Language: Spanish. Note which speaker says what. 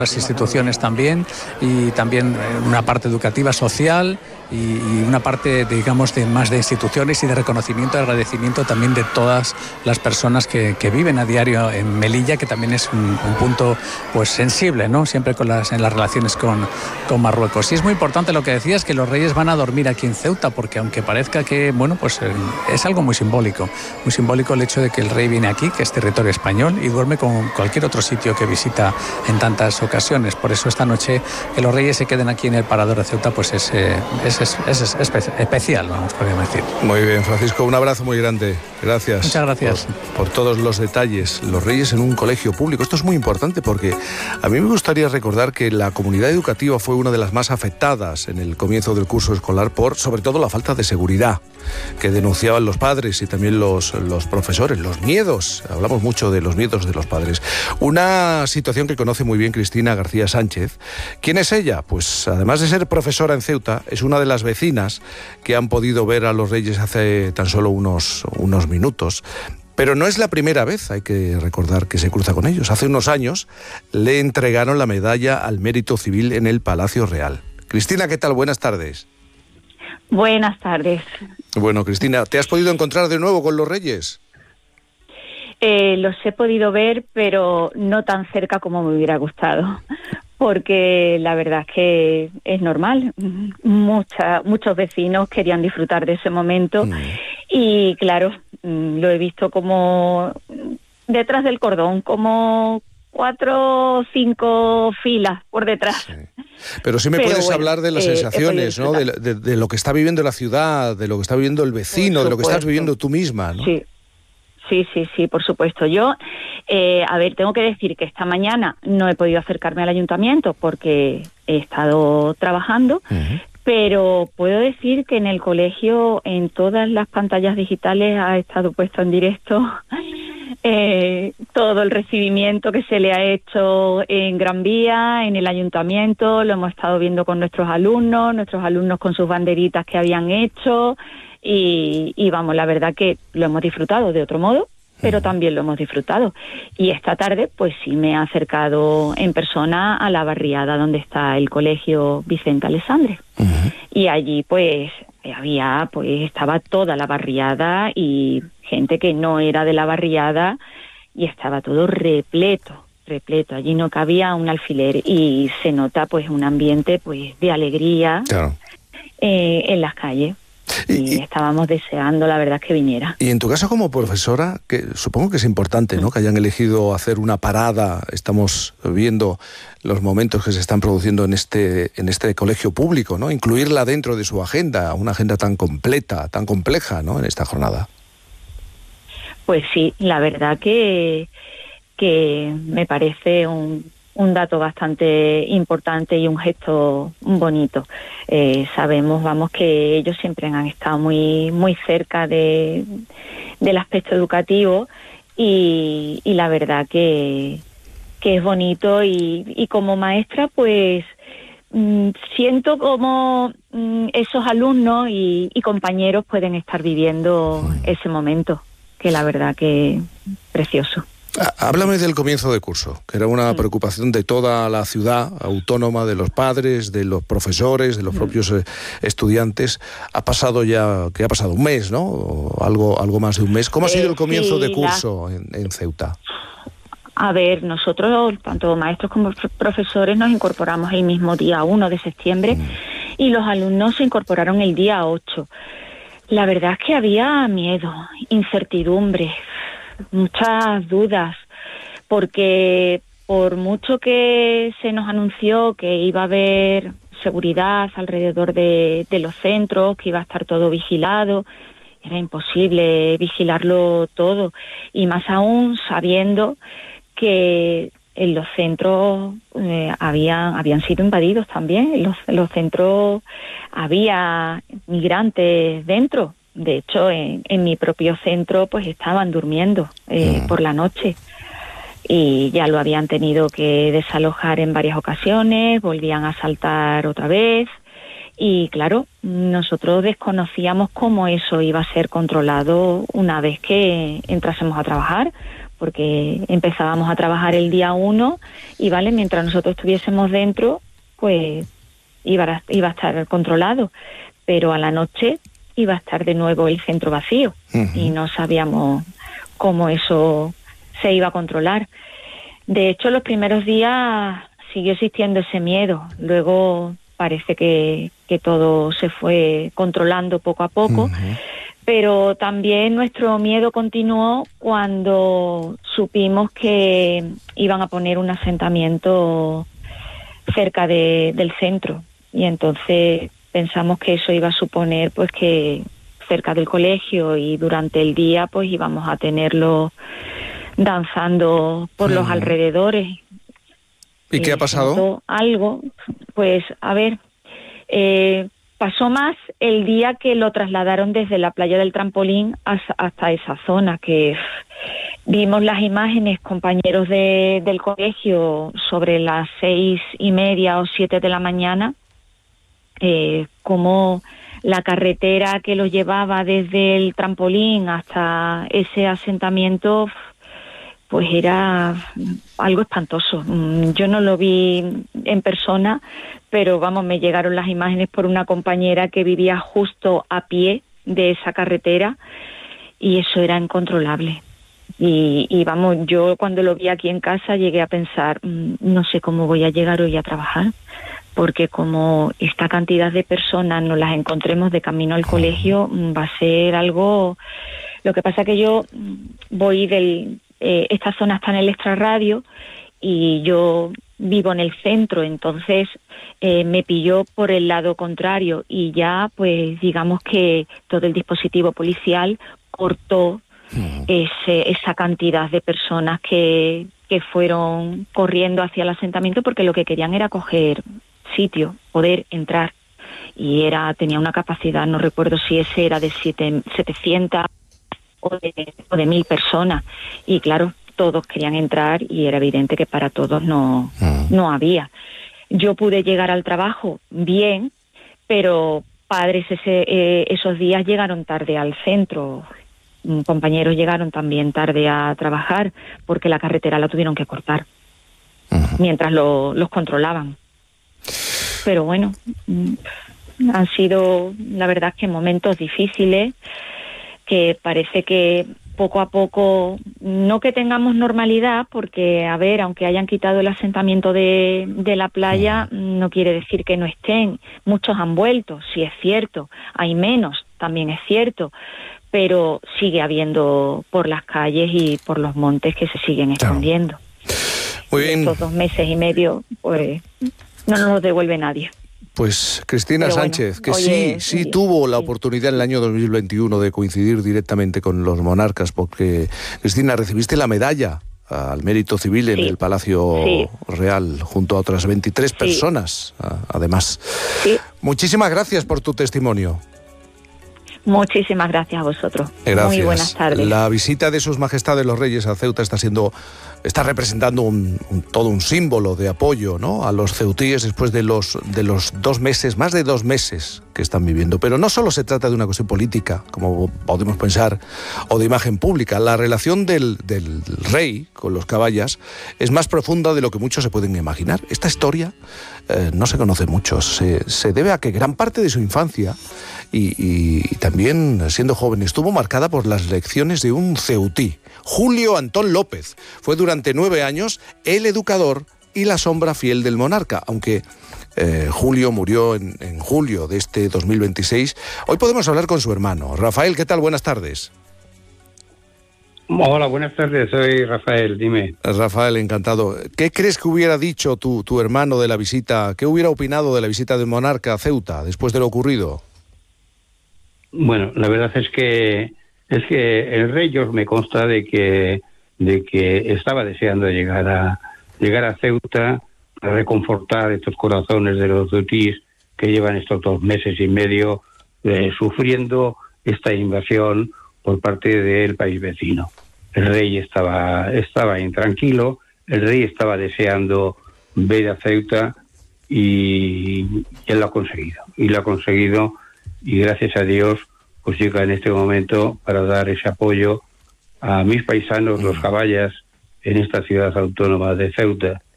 Speaker 1: las instituciones también, y también una parte educativa, social, y una parte, digamos, de más de instituciones y de reconocimiento y agradecimiento también de todas las personas que viven a diario en Melilla, que también es un punto pues sensible, ¿no? Siempre en las relaciones con Marruecos. Y es muy importante lo que decías, que los reyes van a dormir aquí en Ceuta, porque aunque parezca que, bueno, pues es algo muy simbólico el hecho de que el rey viene aquí, que es territorio español, y duerme con cualquier otro sitio que visita en tantas ocasiones. Por eso esta noche que los reyes se queden aquí en el Parador de Ceuta, pues es especial, vamos, podríamos decir.
Speaker 2: Muy bien, Francisco, un abrazo muy grande. Gracias.
Speaker 1: Muchas gracias.
Speaker 2: Por todos los detalles. Los reyes en un colegio público. Esto es muy importante porque a mí me gustaría recordar que la comunidad educativa fue una de las más afectadas en el comienzo del curso escolar por, sobre todo, la falta de seguridad que denunciaban los padres y también los profesores, los miedos. Hablamos mucho de los miedos de los padres. Una situación que conoce muy bien Cristina García Sánchez. ¿Quién es ella? Pues además de ser profesora en Ceuta, es una de las vecinas que han podido ver a los reyes hace tan solo unos minutos. Pero no es la primera vez, hay que recordar, que se cruza con ellos. Hace unos años le entregaron la medalla al mérito civil en el Palacio Real. Cristina, ¿qué tal? Buenas tardes.
Speaker 3: Buenas tardes.
Speaker 2: Bueno, Cristina, ¿te has podido encontrar de nuevo con los reyes?
Speaker 3: Los he podido ver, pero no tan cerca como me hubiera gustado, porque la verdad es que es normal. Muchos vecinos querían disfrutar de ese momento y, claro, lo he visto como detrás del cordón, como 4 o 5 filas por detrás.
Speaker 2: Sí. Pero sí me puedes hablar de las sensaciones, ¿no? De lo que está viviendo la ciudad, de lo que está viviendo el vecino, de lo que estás viviendo tú misma, ¿no?
Speaker 3: Sí, por supuesto. Yo, tengo que decir que esta mañana no he podido acercarme al ayuntamiento porque he estado trabajando, pero puedo decir que en el colegio, en todas las pantallas digitales, ha estado puesto en directo todo el recibimiento que se le ha hecho en Gran Vía, en el ayuntamiento. Lo hemos estado viendo con nuestros alumnos con sus banderitas que habían hecho. Y vamos, la verdad que lo hemos disfrutado de otro modo, pero también lo hemos disfrutado. Y esta tarde, pues sí me he acercado en persona a la barriada donde está el colegio Vicente Alessandre. Y allí, pues, estaba toda la barriada y gente que no era de la barriada, y estaba todo repleto. Allí no cabía un alfiler y se nota, pues, un ambiente, pues, de alegría, claro, en las calles. Y estábamos deseando, la verdad, que viniera.
Speaker 2: Y en tu caso como profesora, que supongo que es importante, ¿no?, que hayan elegido hacer una parada. Estamos viendo los momentos que se están produciendo en este colegio público, ¿no? Incluirla dentro de su agenda, una agenda tan completa, tan compleja, ¿no?, en esta jornada.
Speaker 3: Pues sí, la verdad que me parece un dato bastante importante y un gesto bonito. Sabemos, que ellos siempre han estado muy cerca del aspecto educativo y la verdad que es bonito, y como maestra, pues siento como esos alumnos y compañeros pueden estar viviendo ese momento, que la verdad que es precioso.
Speaker 2: Háblame del comienzo de curso, que era una preocupación de toda la ciudad autónoma, de los padres, de los profesores, de los propios estudiantes. Ha pasado un mes, ¿no? O algo más de un mes. ¿Cómo ha sido el comienzo de curso en Ceuta?
Speaker 3: A ver, nosotros, tanto maestros como profesores, nos incorporamos el mismo día 1 de septiembre y los alumnos se incorporaron el día 8. La verdad es que había miedo, incertidumbre, muchas dudas, porque por mucho que se nos anunció que iba a haber seguridad alrededor de los centros, que iba a estar todo vigilado, era imposible vigilarlo todo, y más aún sabiendo que en los centros habían sido invadidos también. En los centros había migrantes dentro. De hecho, en mi propio centro, pues estaban durmiendo por la noche, y ya lo habían tenido que desalojar en varias ocasiones, volvían a asaltar otra vez, y claro, nosotros desconocíamos cómo eso iba a ser controlado una vez que entrásemos a trabajar, porque empezábamos a trabajar el día 1 y, ¿vale?, mientras nosotros estuviésemos dentro, pues iba a estar controlado, pero a la noche iba a estar de nuevo el centro vacío. Y no sabíamos cómo eso se iba a controlar. De hecho, los primeros días siguió existiendo ese miedo. Luego parece que todo se fue controlando poco a poco, pero también nuestro miedo continuó cuando supimos que iban a poner un asentamiento cerca del centro, y entonces pensamos que eso iba a suponer pues que cerca del colegio y durante el día pues íbamos a tenerlo danzando por los alrededores.
Speaker 2: ¿Y qué ha pasado?
Speaker 3: Algo, pues a ver, pasó más el día que lo trasladaron desde la playa del Trampolín hasta esa zona, que vimos las imágenes, compañeros del colegio, sobre las 6:30 o 7 de la mañana, como la carretera que los llevaba desde el Trampolín hasta ese asentamiento, pues era algo espantoso. Yo no lo vi en persona, pero vamos, me llegaron las imágenes por una compañera que vivía justo a pie de esa carretera, y eso era incontrolable. Y vamos, yo cuando lo vi aquí en casa llegué a pensar, no sé cómo voy a llegar hoy a trabajar, porque como esta cantidad de personas nos las encontremos de camino al colegio, va a ser algo... Lo que pasa que yo voy esta zona está en el extrarradio y yo vivo en el centro, entonces me pilló por el lado contrario, y ya pues digamos que todo el dispositivo policial cortó esa cantidad de personas que fueron corriendo hacia el asentamiento, porque lo que querían era coger sitio, poder entrar, y tenía una capacidad, no recuerdo si ese era de 700 o de 1.000 personas, y claro, todos querían entrar y era evidente que para todos no había. Yo pude llegar al trabajo bien, pero padres esos días llegaron tarde al centro, compañeros llegaron también tarde a trabajar porque la carretera la tuvieron que cortar mientras los controlaban. Pero bueno, han sido, la verdad, que momentos difíciles, que parece que poco a poco, no que tengamos normalidad, porque, a ver, aunque hayan quitado el asentamiento de la playa, no quiere decir que no estén. Muchos han vuelto, sí es cierto, hay menos, también es cierto, pero sigue habiendo por las calles y por los montes que se siguen escondiendo.
Speaker 2: Muy bien.
Speaker 3: Estos 2 meses y medio, pues, no nos los devuelve nadie.
Speaker 2: Pues Cristina
Speaker 3: Pero
Speaker 2: Sánchez,
Speaker 3: bueno,
Speaker 2: que sí tuvo la oportunidad en el año 2021 de coincidir directamente con los monarcas, porque, Cristina, recibiste la medalla al mérito civil en el Palacio Real, junto a otras 23 personas, además. Sí. Muchísimas gracias por tu testimonio.
Speaker 3: Muchísimas gracias a vosotros.
Speaker 2: Gracias.
Speaker 3: Muy buenas tardes.
Speaker 2: La visita de sus majestades los reyes a Ceuta está representando todo un símbolo de apoyo, ¿no?, a los ceutíes después de los 2 meses, más de 2 meses que están viviendo. Pero no solo se trata de una cuestión política, como podemos pensar, o de imagen pública. La relación del rey con los caballas es más profunda de lo que muchos se pueden imaginar. Esta historia no se conoce mucho. Se debe a que gran parte de su infancia y también siendo joven estuvo marcada por las lecciones de un ceutí, Julio Antón López. Fue durante 9 años el educador y la sombra fiel del monarca, aunque Julio murió en julio de este 2026. Hoy podemos hablar con su hermano. Rafael, ¿qué tal? Buenas tardes.
Speaker 4: Hola, buenas tardes, soy Rafael, dime.
Speaker 2: Rafael, encantado. ¿Qué crees que hubiera dicho tu hermano de la visita? ¿Qué hubiera opinado de la visita del monarca a Ceuta después de lo ocurrido?
Speaker 4: Bueno, la verdad es que el rey, yo me consta de que estaba deseando llegar a Ceuta para reconfortar estos corazones de los ceutíes que llevan estos 2 meses y medio sufriendo esta invasión por parte del país vecino. El rey estaba intranquilo, el rey estaba deseando ver a Ceuta y él lo ha conseguido, y gracias a Dios pues llega en este momento para dar ese apoyo a mis paisanos, los caballas, en esta ciudad autónoma de Ceuta.